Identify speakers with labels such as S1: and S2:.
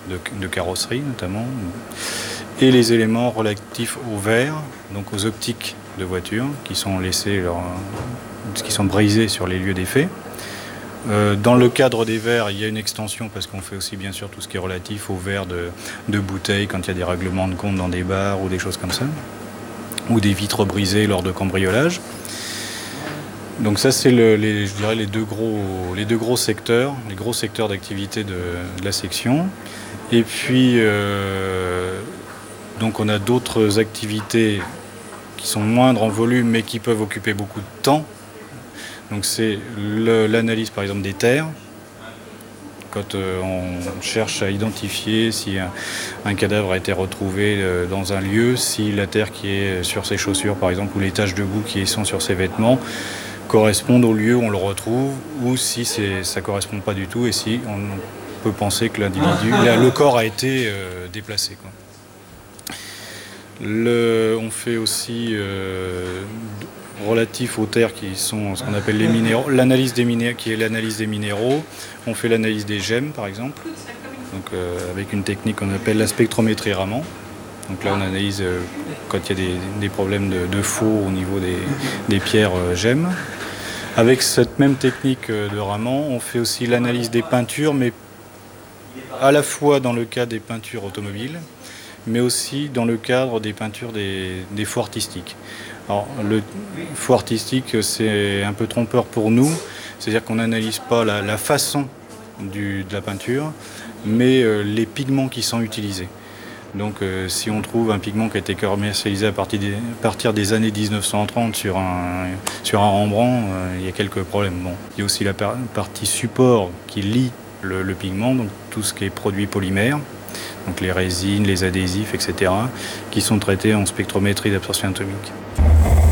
S1: de carrosserie notamment, et les éléments relatifs au verre, donc aux optiques de voitures, qui sont brisés sur les lieux des faits. Dans le cadre des verres, il y a une extension parce qu'on fait aussi bien sûr tout ce qui est relatif aux verres de bouteilles quand il y a des règlements de compte dans des bars ou des choses comme ça, ou des vitres brisées lors de cambriolage. Donc ça c'est je dirais les deux gros secteurs, les gros secteurs d'activité de la section. Et puis donc on a d'autres activités qui sont moindres en volume mais qui peuvent occuper beaucoup de temps. Donc c'est l'analyse par exemple des terres, quand on cherche à identifier si un cadavre a été retrouvé dans un lieu, si la terre qui est sur ses chaussures par exemple ou les taches de boue qui sont sur ses vêtements correspondent au lieu où on le retrouve ou si ça ne correspond pas du tout et si on peut penser que le corps a été déplacé, quoi. On fait aussi relatif aux terres qui sont ce qu'on appelle les minéraux, l'analyse des minéraux, qui est l'analyse des minéraux. On fait l'analyse des gemmes par exemple, donc, avec une technique qu'on appelle la spectrométrie Raman. Donc là on analyse quand il y a des problèmes de faux au niveau des pierres gemmes. Avec cette même technique de Raman, on fait aussi l'analyse des peintures, mais à la fois dans le cas des peintures automobiles, mais aussi dans le cadre des peintures des faux artistiques. Alors, le faux artistique, c'est un peu trompeur pour nous, c'est-à-dire qu'on n'analyse pas la façon de la peinture, mais les pigments qui sont utilisés. Donc si on trouve un pigment qui a été commercialisé à partir des années 1930 sur un Rembrandt, il y a quelques problèmes. Bon, il y a aussi la partie support qui lie le pigment, donc tout ce qui est produits polymères, donc les résines, les adhésifs, etc., qui sont traités en spectrométrie d'absorption atomique.